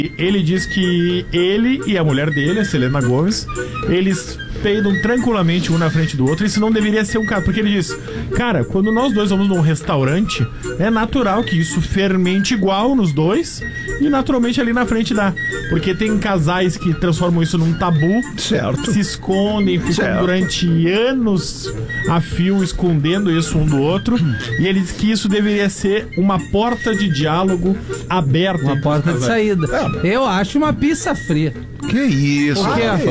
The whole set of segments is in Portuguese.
ele diz que ele e a mulher dele, a Selena Gomez, eles peidam tranquilamente um na frente do outro. Isso não deveria ser um caso, porque ele diz: cara, quando nós dois vamos num restaurante, é natural que isso fermente igual nos dois e naturalmente ali na frente dá. Porque tem casais que transformam isso num tabu, certo, se escondem, ficam durante anos a fio escondendo isso um do outro, e ele diz que isso deveria ser uma porta de diálogo aberta. Uma porta de saída. Eu acho uma pizza fria. Que isso,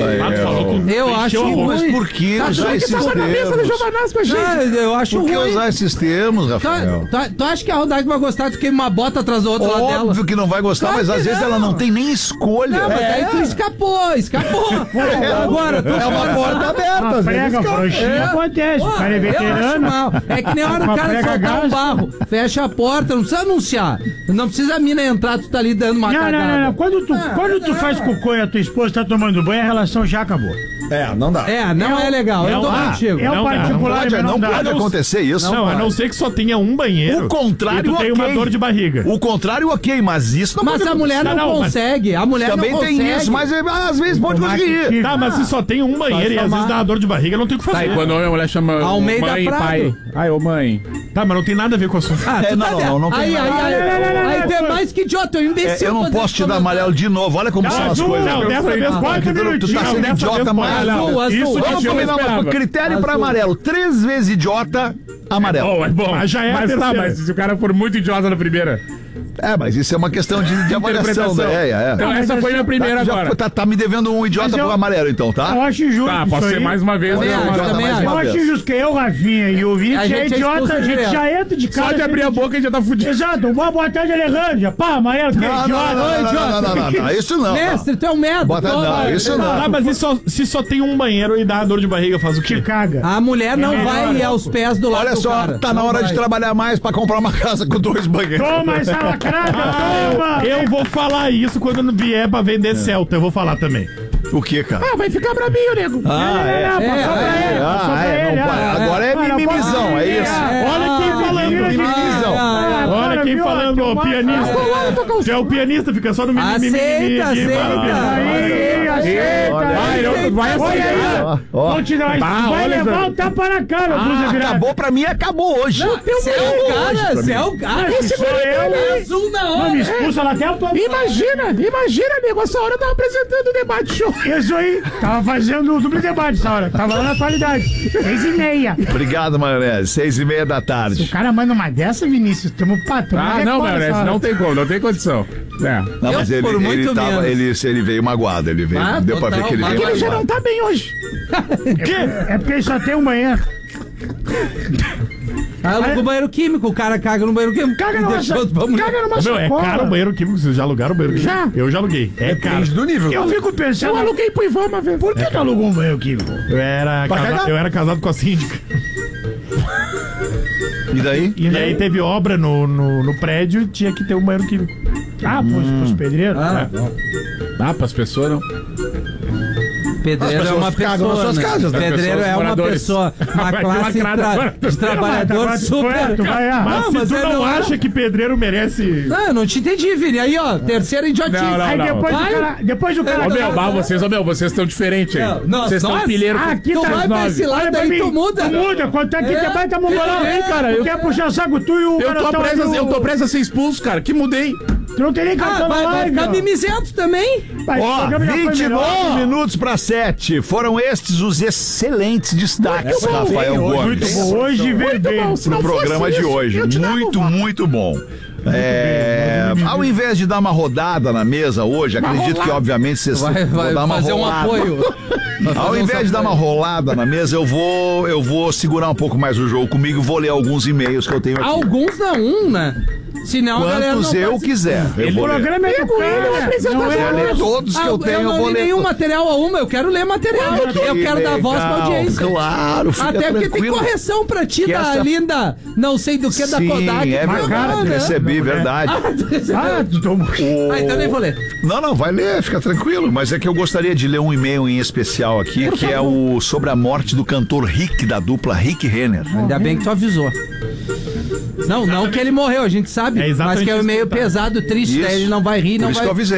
Eu acho ruim. Mas por que usar esses termos? Eu acho ruim. Por que usar esses termos, Rafael? Tu acha que a Rodaica vai gostar de que uma bota atrás da outra lá dela? Óbvio que não vai gostar, mas às vezes ela não tem nem escolha. Não, mas aí tu escapou. Agora, tu é uma porta aberta. A prega frouxinha acontece, o cara é veterano. É que nem a hora do cara soltar um barro. Fecha a porta, não precisa anunciar. Não precisa a mina entrar, tu tá ali dando uma cagada. Não. Quando tu faz cocô e a tua esposa tá tomando banho, a relação já acabou. Não dá. Não é legal. Eu tô contigo. É o particular, não pode acontecer isso. Não, a não ser que só tenha um banheiro. O contrário, e tu tem uma dor de barriga. O contrário, ok, mas isso não pode. Mas a mulher não consegue. A mulher também não consegue. tem isso, mas às vezes pode conseguir. Tá, mas se só tem um banheiro e às vezes dá uma dor de barriga, não tem o que fazer. Tá, e quando a mulher chama Almeida mãe e Prado. pai. Ai, ô mãe. Tá, mas não tem nada a ver com o assunto. Não tem nada. Aí tu é mais que idiota, eu imbecil. Eu não posso te dar amarelo de novo, olha como são as coisas. Não, dessa vez pode. Tu tá sendo idiota amarelo. Azul. Vamos combinar uma critério pra amarelo. 3 vezes idiota, amarelo. Bom, mas já é a terceira. mas se o cara for muito idiota na primeira. Mas isso é uma questão de avaliação. Então essa foi minha primeira agora. Tá me devendo um idiota pro amarelo, então, tá? Eu acho justo. Tá, pode ser mais uma vez. Eu acho justo que eu, Rafinha e o Vinte é idiota, a gente já entra de cara. Só de abrir a boca e já tá fudido. Exato, uma boa tarde, Alejandro. Pá, amarelo, que é idiota. Não, isso não. Mestre, tu é um merda. Não, isso não. Mas se só tem um banheiro e dá dor de barriga, faz o quê? Te caga. A mulher não vai aos pés do lado Olha do só, cara. tá na hora de trabalhar mais pra comprar uma casa com 2 banheiros. Toma essa lacrada, toma! Eu vou falar isso quando vier pra vender Celta, eu vou falar também. O que, cara? Vai ficar bravinho, nego. Agora é mimimizão, é isso. Olha quem falando. Mimimizão. Olha quem falando, ó, pianista. Você é o pianista, fica só no mimimi. Aceita. Vai aceitar. Vai levar o tapa na cara, blusa virada. Acabou pra mim, acabou hoje. Você é o cara. Esse sou eu. Azul na hora. Não me expulsa lá até o topo. Imagina, nego, essa hora eu tava apresentando o debate show. Isso aí, tava fazendo o duplo debate essa hora. Tava lá na atualidade. 6h30. Obrigado, Maionese. 6h30 da tarde. O cara manda uma dessa, Vinícius. Tamo patrão. Não, Maionese, não tem como, não tem condição. Não, mas ele veio magoado, ele veio. Deu pra ver que ele veio magoado. Ele já não tá bem hoje. É porque ele só tem um banheiro. Aluga o banheiro químico, o cara caga no banheiro químico. Caga numa sacola. É caro o banheiro químico, vocês já alugaram o banheiro químico? Já. Eu já aluguei. É caro. do nível. Eu fico pensando. Eu aluguei pro Ivan uma vez. Por que alugou um banheiro químico? Eu era casado com a síndica. E daí? E aí teve obra no prédio e tinha que ter um banheiro químico. Pros pedreiros? Pras pessoas não. Pedreiro é uma pessoa. Pedreiro é uma pessoa. Uma classe de trabalhador super. Mas se tu não acha que pedreiro merece. Eu não te entendi, Vini. Aí, ó, terceira idiotice. Aí depois o cara. Vocês estão diferentes aí. Vocês estão pilheiros. Tu vai pra esse lado aí, tu muda. Tu muda, quando tá aqui, vai tá mongolão. Cara, tu quer puxar saco tu e o cara. Eu tô preso a ser expulso, cara. Que mudei. Tu não tem nem cartão na live. Vai ficar mimizento também. 29 minutos para 7. Foram estes os excelentes destaques, Rafael Gomes. Muito bom. Hoje veio no programa de hoje. Muito bom. Ao invés de dar uma rodada na mesa hoje, acredito que obviamente vocês vão dar uma fazer rolada. Um apoio. Ao invés de dar uma rolada na mesa, eu vou segurar um pouco mais o jogo comigo e vou ler alguns e-mails que eu tenho aqui. Alguns não, né? Senão quantos eu quiser. O programa é do cara. Não é ler todos que eu tenho, eu vou ler. Eu não li nenhum material a uma, eu quero ler material. Eu quero dar voz pra audiência. Claro, fica até porque tranquilo. Tem correção pra ti da linda, não sei do que, da Kodak. Sim, é verdade, recebi, verdade. Então nem vou ler. Não, vai ler, fica tranquilo. Mas é que eu gostaria de ler um e-mail em especial aqui, que é sobre a morte do cantor Rick, da dupla Rick Renner. Ainda bem que tu avisou. Não que ele morreu, a gente sabe, mas que é um e-mail pesado, triste, daí ele não vai rir, não vai...